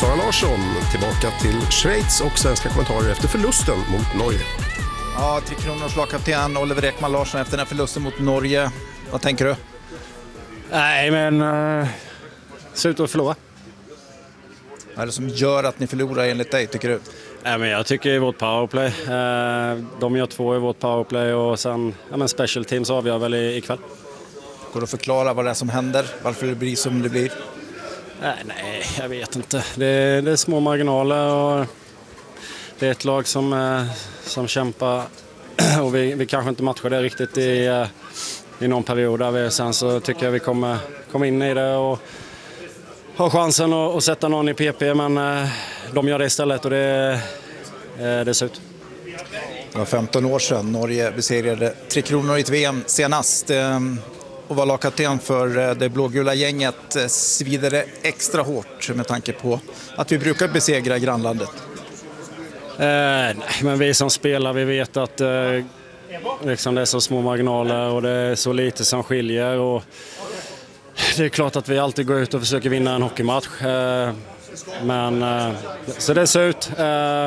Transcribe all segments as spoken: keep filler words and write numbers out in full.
Sara Larsson tillbaka till Schweiz och svenska kommentarer efter förlusten mot Norge. Ja, Tre Kronors lagkapten Oliver Ekman Larsson efter den här förlusten mot Norge. Vad tänker du? Nej, men uh, ser ut att förlora. Vad är det som gör att ni förlorar enligt dig, tycker du? Nej, men jag tycker i vårt powerplay. Uh, de gör två i vårt powerplay och sen ja, men special teams avgör väl i, ikväll. Går du att förklara vad det är som händer? Varför det blir som det blir? Nej, nej jag vet inte. Det, det är små marginaler och det är ett lag som, uh, som kämpar och vi, vi kanske inte matchar det riktigt i, uh, i någon period. Där vi, sen så tycker jag vi kommer, kommer in i det och har chansen att, att sätta någon i P P, men uh, de gör det istället och det, uh, det ser ut. Det var femton år sedan Norge besegrade Tre Kronor i ett V M senast och var lagkapten för det blågula gänget. Svider det extra hårt med tanke på att vi brukar besegra grannlandet? Eh, nej, men vi som spelar, vi vet att eh, liksom det är så små marginaler och det är så lite som skiljer. Och det är klart att vi alltid går ut och försöker vinna en hockeymatch. Eh, men eh, så det ser ut. Eh,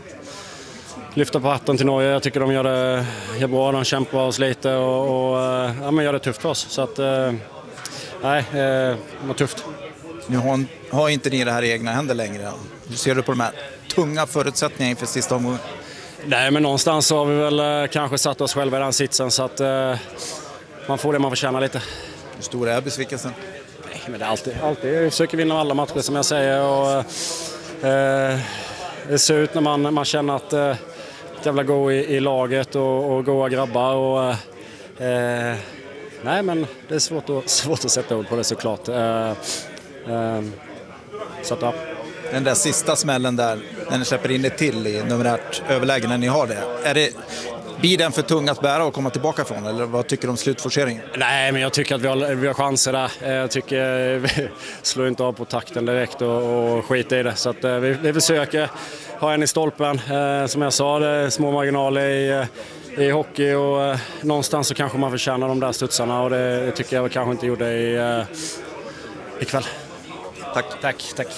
lyfta på hatten till Norge. Jag tycker de gör det gör bra. De kämpar oss lite och, och ja, men gör det tufft för oss. Så att, eh, nej, eh, det var tufft. Nu har, har inte ni det här i egna händer längre. Hur ser du på de här tunga förutsättningarna inför sista omgången? Nej, men någonstans har vi väl eh, kanske satt oss själva i den sitsen så att eh, man får det man förtjänar lite. Hur stor är besvikelsen? Nej, men det är alltid, alltid. Vi försöker vinna alla matcher som jag säger och eh, det ser ut när man, man känner att eh, jävla gå i, i laget och, och goa grabbar och eh, nej, men det är svårt att, svårt att sätta ord på det såklart. Eh, eh, så att, ja. Den där sista smällen där, när ni släpper in det till i numerärt överläge när ni har det. Är det blir den för tung att bära och komma tillbaka från? Eller vad tycker du om slutforceringen? Nej, men jag tycker att vi har, vi har chanser där. Jag tycker vi slår inte av på takten direkt och, och skiter i det. Så att, vi, vi försöker ha en i stolpen. Eh, som jag sa, det är små marginaler i, i hockey och eh, någonstans så kanske man förtjänar de där studsarna och det, det tycker jag kanske inte gjorde i, eh, ikväll. Tack. Tack, tack.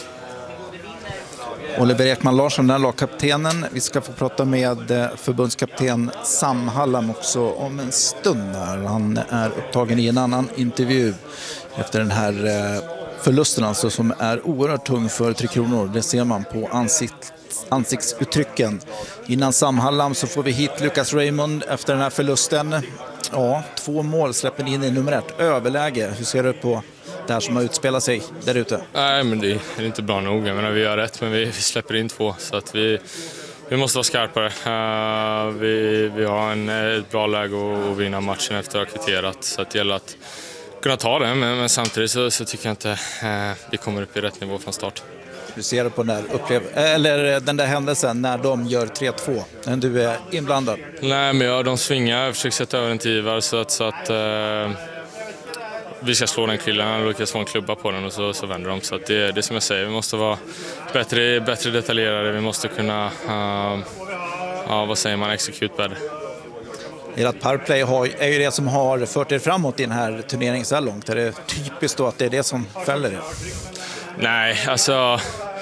Oliver Ekman Larsson, den lagkaptenen. Vi ska få prata med förbundskapten Sam Hallam också om en stund här. Han är upptagen i en annan intervju efter den här förlusten alltså, som är oerhört tung för Tre Kronor. Det ser man på ansikt, ansiktsuttrycken. Innan Sam Hallam så får vi hit Lucas Raymond efter den här förlusten. Ja, två mål släpper in i numerärt överläge. Hur ser du på det här som har utspelat sig där ute? Nej, men det är inte bra nog. Jag menar, vi gör rätt, men vi, vi släpper in två. Så att vi, vi måste vara skarpare. Uh, vi, vi har en, ett bra läge att vinna matchen efter att ha kvitterat. Så att det gäller att kunna ta det. Men, men samtidigt så, så tycker jag inte uh, vi kommer upp i rätt nivå från start. Hur ser du på den där, upplev- eller den där händelsen när de gör tre två? När du är inblandad? Nej, men ja, de svingar. Jag försöker sätta över en tivar så att... Så att uh, vi ska slå den killen och lyckas få en klubba på den och så, så vänder de. Så att det, det är som jag säger, vi måste vara bättre, bättre detaljerade. Vi måste kunna, uh, uh, vad säger man, execute better. Ert powerplay har, är ju det som har fört er framåt i den här turneringen så här långt. Är det typiskt då att det är det som fäller er? Nej, alltså...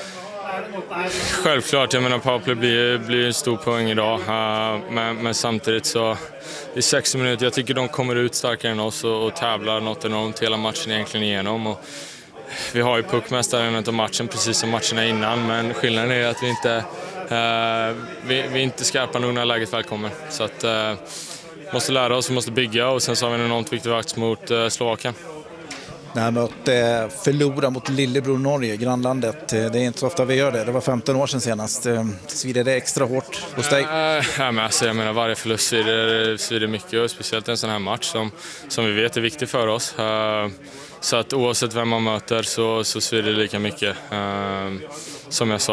Självklart, jag menar powerplay blir, blir en stor poäng idag. Uh, men, men samtidigt så i sextio minuter, jag tycker de kommer ut starkare än oss och, och tävlar något enormt hela matchen egentligen igenom. Och vi har ju puckmästaren av matchen precis som matcherna innan, men skillnaden är att vi inte uh, vi, vi är inte skarpa nog när läget väl kommer. Så att uh, måste lära oss, vi måste bygga och sen så har vi en enormt viktig match mot uh, Slovakien. Det här med att eh, förlora mot lillebror Norge, grannlandet, det är inte så ofta vi gör det. Det var femton år sedan senast. Eh, svider det extra hårt hos dig? Äh, ja, men alltså, jag menar, varje förlust svider, svider mycket och speciellt en sån här match som, som vi vet är viktig för oss. Uh, så att oavsett vem man möter så, så svider det lika mycket. Uh, som jag sa.